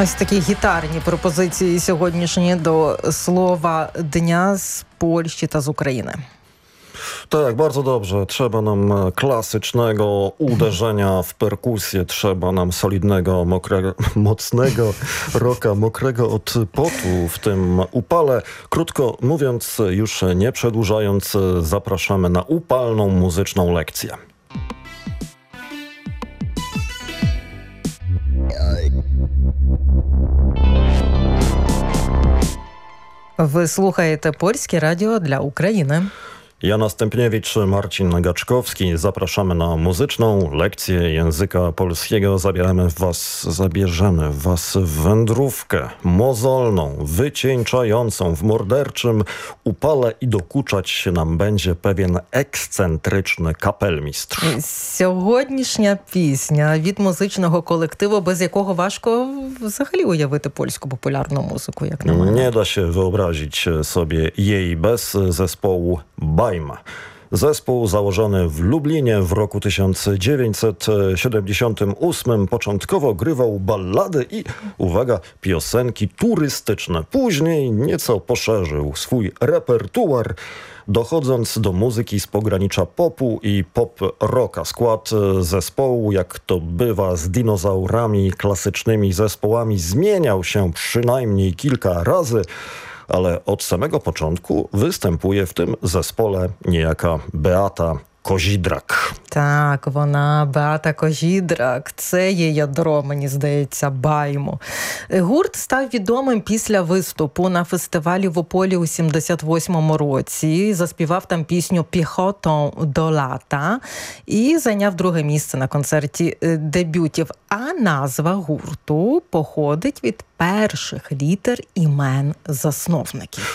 Ось такі гітарні пропозиції сьогоднішні до слова dnia z Polski та z Ukrainy. Tak, bardzo dobrze. Trzeba nam klasycznego uderzenia w perkusję, trzeba nam solidnego, mocnego rocka, mokrego od potu w tym upale. Krótko mówiąc, już nie przedłużając, zapraszamy na upalną muzyczną lekcję. Ви слухаєте Польське радіо для України. Jana Stępniewicz, Marcin Gaczkowski. Zapraszamy na muzyczną lekcję języka polskiego. Zabierzemy was w wędrówkę mozolną, wycieńczającą w morderczym upale i dokuczać się nam będzie pewien ekscentryczny kapelmistrz. Сьогоднішня пісня від музичного колективу, без якого важко взагалі уявити польську популярну музику, як на мене. Nie da się wyobrazić sobie jej bez zespołu Bajma. Zespół założony w Lublinie w roku 1978 początkowo grywał ballady i, uwaga, piosenki turystyczne. Później nieco poszerzył swój repertuar, dochodząc do muzyki z pogranicza popu i pop-rocka. Skład zespołu, jak to bywa z dinozaurami, klasycznymi zespołami, zmieniał się przynajmniej kilka razy, ale od samego początku występuje w tym zespole niejaka Beata Kozidrak. Так, вона Беата Козідрак. Це є ядро, мені здається, Байму. Гурт став відомим після виступу на фестивалі в Ополі у 78-му році. Заспівав там пісню «Піхотą до лата» і зайняв друге місце на концерті дебютів. А назва гурту походить від перших літер імен засновників.